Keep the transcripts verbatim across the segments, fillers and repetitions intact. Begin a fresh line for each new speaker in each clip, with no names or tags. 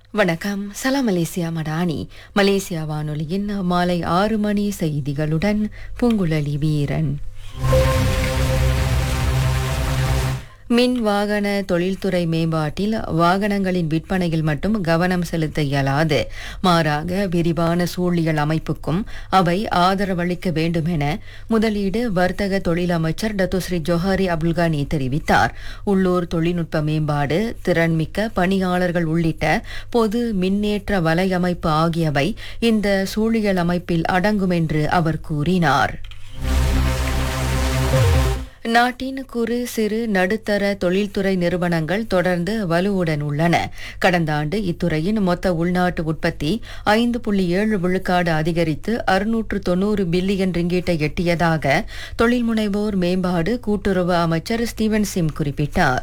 வணக்கம். சலாம் Malaysia Madani. Malaysia வானொலியின் மாலை ஆறு மணி செய்திகளுடன் பூங்குழலி வீரன். மின் வாகன தொழில்துறை மேம்பாட்டில் வாகனங்களின் விற்பனையில் மட்டும் கவனம் செலுத்த இயலாது. மாறாக விரிவான சூழியல் அமைப்புக்கும் அவை ஆதரவளிக்க வேண்டும் என முதலீடு வர்த்தக தொழில் அமைச்சர் டத்துஸ்ரீ ஜொஹாரி அப்துல்கானி தெரிவித்தார். உள்ளூர் தொழில்நுட்ப மேம்பாடு, திறன்மிக்க பணியாளர்கள் உள்ளிட்ட பொது மின்னேற்ற வலையமைப்பு ஆகியவை இந்த சூழியல் அமைப்பில் அடங்கும் என்று அவர் கூறினார். நாட்டின் குறு சிறு நடுத்தர தொழில்துறை நிறுவனங்கள் தொடர்ந்து வலுவுடன் உள்ளன. கடந்த ஆண்டு இத்துறையின் மொத்த உள்நாட்டு உற்பத்தி ஐந்து புள்ளி ஏழு விழுக்காடு அதிகரித்து அறுநூற்று தொன்னூறு பில்லியன் ரிங்கீட்டை எட்டியதாக தொழில் முனைவோர் மேம்பாடு கூட்டுறவு அமைச்சர் ஸ்டீவன் சிம் குறிப்பிட்டார்.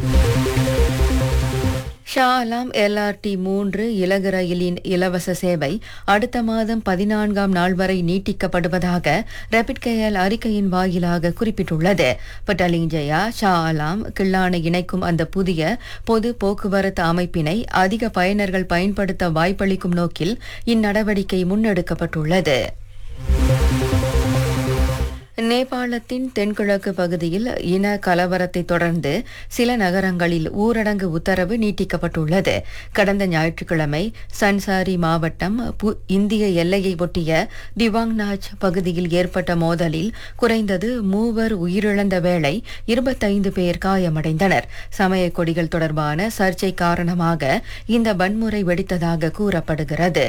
ஷா அலாம் எல்ஆர்டி மூன்று இலகு ரயிலின் இலவச சேவை அடுத்த மாதம் பதினான்காம் நாள் வரை நீட்டிக்கப்படுவதாக ரேபிட் கேஎல் அறிக்கையின் வாயிலாக குறிப்பிட்டுள்ளது. பட்டாலிங் ஜெயா ஷா அலாம் கிள்ளானை இணைக்கும் அந்த புதிய பொது போக்குவரத்து அமைப்பினை அதிக பயனர்கள் பயன்படுத்த வாய்ப்பளிக்கும் நோக்கில் இந்நடவடிக்கை முன்னெடுக்கப்பட்டுள்ளது. நேபாளத்தின் தென்கிழக்கு பகுதியில் இன கலவரத்தை தொடர்ந்து சில நகரங்களில் ஊரடங்கு உத்தரவு நீட்டிக்கப்பட்டுள்ளது. கடந்த ஞாயிற்றுக்கிழமை சன்சாரி மாவட்டம் இந்திய எல்லையை ஒட்டிய திவாங்நாஜ் பகுதியில் ஏற்பட்ட மோதலில் குறைந்தது மூவர் உயிரிழந்த வேளை இருபத்தைந்து பேர் காயமடைந்தனர். சமய கொடிகள் தொடர்பான சர்ச்சை காரணமாக இந்த வன்முறை வெடித்ததாக கூறப்படுகிறது.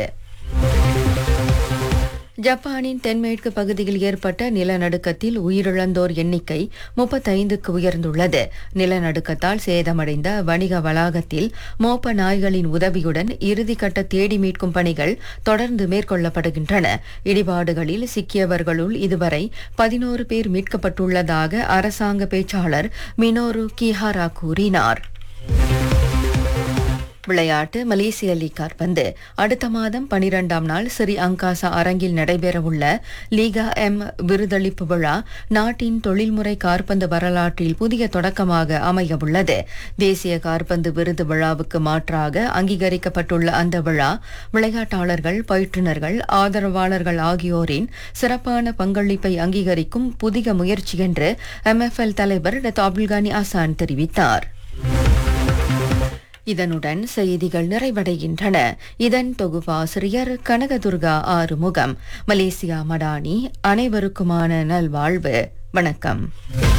ஜப்பானின் தென்மேற்கு பகுதியில் ஏற்பட்ட நிலநடுக்கத்தில் உயிரிழந்தோர் எண்ணிக்கை முப்பத்தைந்துக்கு உயர்ந்துள்ளது. நிலநடுக்கத்தால் சேதமடைந்த வணிக வளாகத்தில் மோப்ப நாய்களின் உதவியுடன் இறுதிக்கட்ட தேடி மீட்கும் பணிகள் தொடர்ந்து மேற்கொள்ளப்படுகின்றன. இடிபாடுகளில் சிக்கியவர்களுள் இதுவரை பதினோரு பேர் மீட்கப்பட்டுள்ளதாக அரசாங்க பேச்சாளர் மினோரு கிஹாரா கூறினார். விளையாட்டு. மலேசிய லீக் கால்பந்து அடுத்த மாதம் பனிரெண்டாம் நாள் ஸ்ரீ அங்காசா அரங்கில் நடைபெறவுள்ள லீகா எம் விருதளிப்பு விழா நாட்டின் தொழில்முறை கால்பந்து வரலாற்றில் புதிய தொடக்கமாக அமையவுள்ளது. தேசிய கால்பந்து விருது விழாவுக்கு மாற்றாக அங்கீகரிக்கப்பட்டுள்ள அந்த விழா விளையாட்டாளர்கள், பயிற்றுநர்கள், ஆதரவாளர்கள் ஆகியோரின் சிறப்பான பங்களிப்பை அங்கீகரிக்கும் புதிய முயற்சி என்று எம்எஃப்எல் தலைவர் டத்து அப்துல்கானி ஆசான் தெரிவித்தார். இதனுடன் செய்திகள் நிறைவடைகின்றன. இதன் தொகுப்பாசிரியர் கனகதுர்கா ஆறுமுகம். மலேசியா மடானி. அனைவருக்குமான நல்வாழ்வு. வணக்கம்.